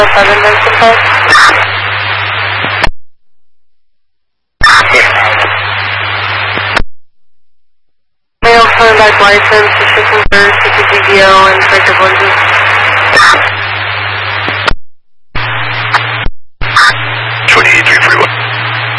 7 Benson Park. Male turn back license, restriction for CPGDO and corrective lenses.